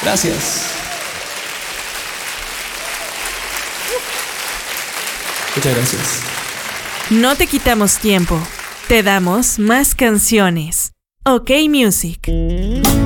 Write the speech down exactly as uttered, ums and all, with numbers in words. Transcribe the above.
Gracias. Muchas gracias. No te quitamos tiempo. Te damos más canciones. OK Music.